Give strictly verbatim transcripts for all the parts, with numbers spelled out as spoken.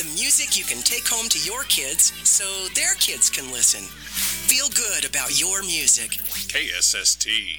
The music you can take home to your kids so their kids can listen. Feel good about your music. K S S T.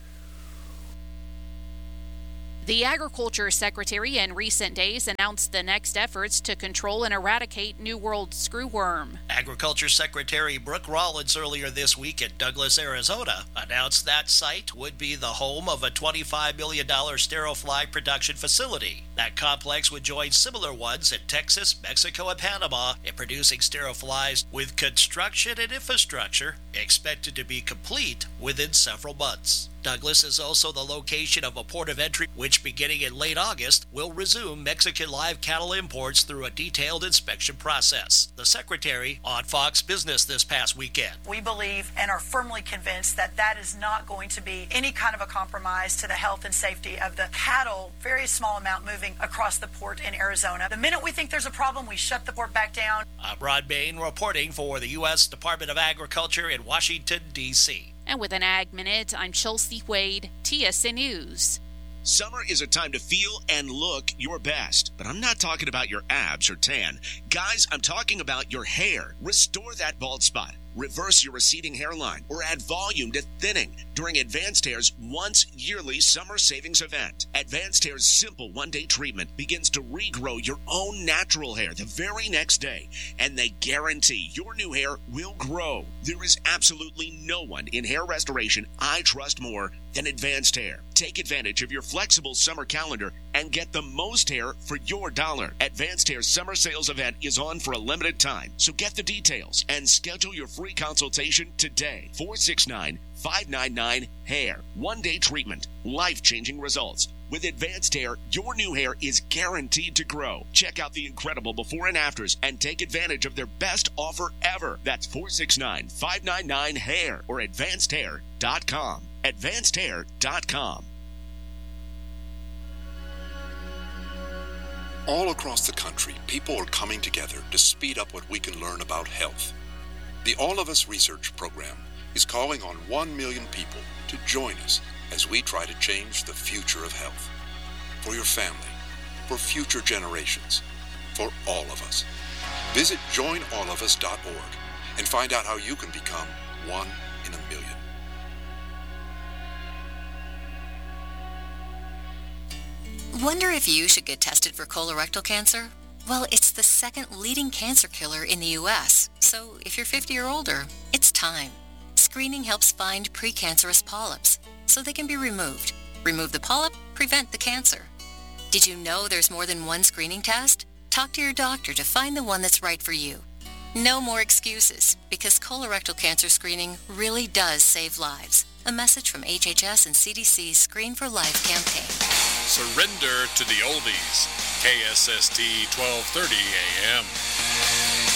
The Agriculture Secretary in recent days announced the next efforts to control and eradicate New World screwworm. Agriculture Secretary Brooke Rollins earlier this week at Douglas, Arizona, announced that site would be the home of a twenty-five million dollars sterile fly production facility. That complex would join similar ones in Texas, Mexico, and Panama in producing sterile flies, with construction and infrastructure expected to be complete within several months. Douglas is also the location of a port of entry which, beginning in late August, will resume Mexican live cattle imports through a detailed inspection process. The Secretary on Fox Business this past weekend. We believe and are firmly convinced that that is not going to be any kind of a compromise to the health and safety of the cattle, very small amount moving across the port in Arizona. The minute we think there's a problem, we shut the port back down. I'm Rod Bain reporting for the U S Department of Agriculture in Washington, D C And with an Ag Minute, I'm Chelsea Wade, T S N News. Summer is a time to feel and look your best, but I'm not talking about your abs or tan. Guys, I'm talking about your hair. Restore that bald spot, reverse your receding hairline, or add volume to thinning during Advanced Hair's once yearly summer savings event. Advanced Hair's simple one-day treatment begins to regrow your own natural hair the very next day, and they guarantee your new hair will grow. There is absolutely no one in hair restoration I trust more than Advanced Hair. Take advantage of your flexible summer calendar and get the most hair for your dollar. Advanced Hair's summer sales event is on for a limited time, so get the details and schedule your free consultation today. four six nine, five nine nine, hair. One-day treatment. Life-changing results. With Advanced Hair, your new hair is guaranteed to grow. Check out the incredible before and afters and take advantage of their best offer ever. That's four six nine, five nine nine, hair or advanced hair dot com. advanced hair dot com. All across the country, people are coming together to speed up what we can learn about health. The All of Us Research Program is calling on one million people to join us as we try to change the future of health. For your family, for future generations, for all of us. Visit join all of us dot org and find out how you can become one in a million. Wonder if you should get tested for colorectal cancer? Well, it's the second leading cancer killer in the U S, so if you're fifty or older, it's time. Screening helps find precancerous polyps, so they can be removed. Remove the polyp, prevent the cancer. Did you know there's more than one screening test? Talk to your doctor to find the one that's right for you. No more excuses, because colorectal cancer screening really does save lives. A message from H H S and C D C's Screen for Life campaign. Surrender to the oldies. K S S T twelve thirty A M.